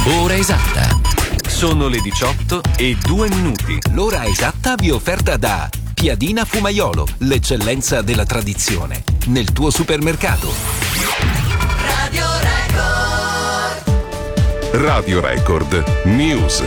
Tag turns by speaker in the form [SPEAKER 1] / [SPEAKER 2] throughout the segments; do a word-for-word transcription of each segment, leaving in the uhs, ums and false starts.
[SPEAKER 1] Ora esatta. Sono le diciotto e due minuti. L'ora esatta vi è offerta da Piadina Fumaiolo, l'eccellenza della tradizione, nel tuo supermercato.
[SPEAKER 2] Radio Record.
[SPEAKER 3] Radio Record News.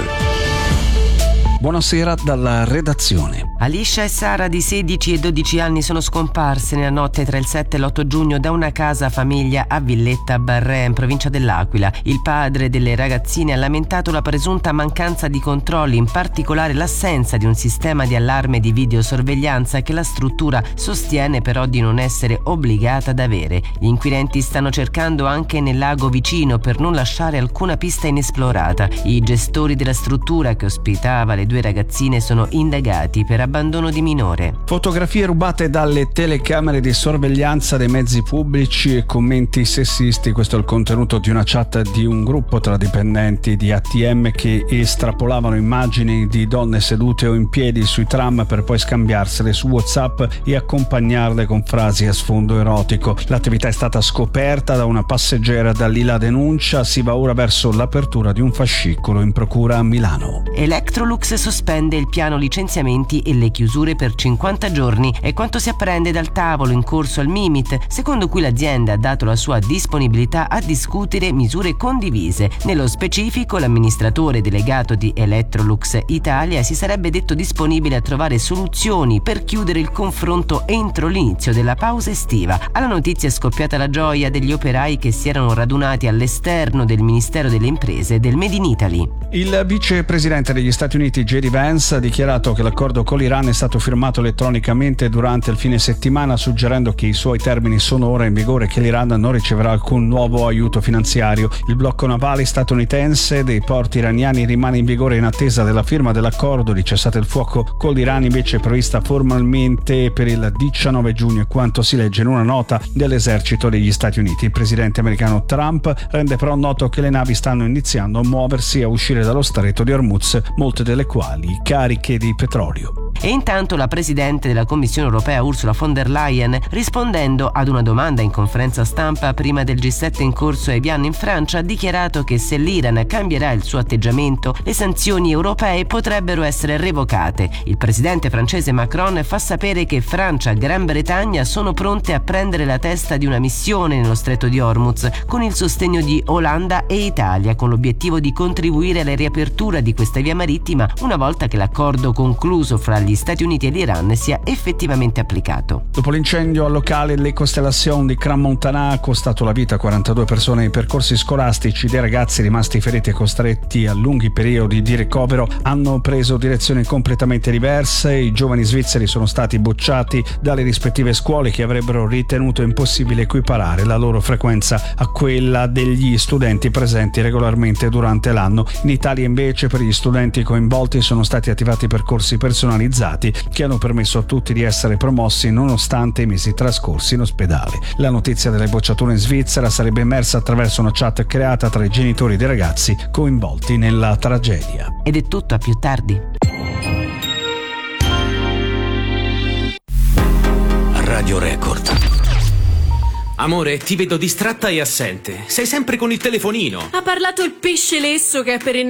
[SPEAKER 4] Buonasera dalla redazione.
[SPEAKER 5] Alicia e Sara di sedici e dodici anni sono scomparse nella notte tra il sette e l'otto giugno da una casa famiglia a Villetta Barré, in provincia dell'Aquila. Il padre delle ragazzine ha lamentato la presunta mancanza di controlli, in particolare l'assenza di un sistema di allarme di videosorveglianza che la struttura sostiene però di non essere obbligata ad avere. Gli inquirenti stanno cercando anche nel lago vicino per non lasciare alcuna pista inesplorata. I gestori della struttura che ospitava le due ragazzine sono indagati per abbandono di minore.
[SPEAKER 4] Fotografie rubate dalle telecamere di sorveglianza dei mezzi pubblici e commenti sessisti. Questo è il contenuto di una chat di un gruppo tra dipendenti di A T M che estrapolavano immagini di donne sedute o in piedi sui tram per poi scambiarsele su WhatsApp e accompagnarle con frasi a sfondo erotico. L'attività è stata scoperta da una passeggera. Da lì la denuncia. Si va ora verso l'apertura di un fascicolo in procura a Milano.
[SPEAKER 5] Electrolux sospende il piano licenziamenti e le chiusure per cinquanta giorni. È quanto si apprende dal tavolo in corso al Mimit, secondo cui l'azienda ha dato la sua disponibilità a discutere misure condivise. Nello specifico, l'amministratore delegato di Electrolux Italia si sarebbe detto disponibile a trovare soluzioni per chiudere il confronto entro l'inizio della pausa estiva. Alla notizia è scoppiata la gioia degli operai che si erano radunati all'esterno del Ministero delle Imprese del Made in Italy.
[SPEAKER 4] Il vicepresidente degli Stati Uniti J D Vance ha dichiarato che l'accordo con l'Iran è stato firmato elettronicamente durante il fine settimana, suggerendo che i suoi termini sono ora in vigore e che l'Iran non riceverà alcun nuovo aiuto finanziario. Il blocco navale statunitense dei porti iraniani rimane in vigore in attesa della firma dell'accordo di cessate il fuoco con l'Iran, invece prevista formalmente per il diciannove giugno, e quanto si legge in una nota dell'esercito degli Stati Uniti. Il presidente americano Trump rende però noto che le navi stanno iniziando a muoversi e a uscire dallo stretto di Hormuz, molte delle quali cariche di petrolio.
[SPEAKER 5] E intanto la presidente della Commissione europea Ursula von der Leyen, rispondendo ad una domanda in conferenza stampa prima del G sette in corso a Evian in Francia, ha dichiarato che se l'Iran cambierà il suo atteggiamento, le sanzioni europee potrebbero essere revocate. Il presidente francese Macron fa sapere che Francia e Gran Bretagna sono pronte a prendere la testa di una missione nello stretto di Hormuz con il sostegno di Olanda e Italia, con l'obiettivo di contribuire alla riapertura di questa via marittima una volta che l'accordo concluso fra gli Stati Uniti e l'Iran sia effettivamente applicato.
[SPEAKER 4] Dopo l'incendio al locale Le Constellation di Crans-Montana ha costato la vita a quarantadue persone nei percorsi scolastici. Dei ragazzi rimasti feriti e costretti a lunghi periodi di ricovero hanno preso direzioni completamente diverse. I giovani svizzeri sono stati bocciati dalle rispettive scuole che avrebbero ritenuto impossibile equiparare la loro frequenza a quella degli studenti presenti regolarmente durante l'anno. In Italia invece per gli studenti coinvolti sono stati attivati percorsi personalizzati che hanno permesso a tutti di essere promossi nonostante i mesi trascorsi in ospedale. La notizia delle bocciature in Svizzera sarebbe emersa attraverso una chat creata tra i genitori dei ragazzi coinvolti nella tragedia.
[SPEAKER 5] Ed è tutto, a più tardi.
[SPEAKER 1] Radio Record.
[SPEAKER 6] Amore, ti vedo distratta e assente. Sei sempre con il telefonino.
[SPEAKER 7] Ha parlato il pesce lesso che è per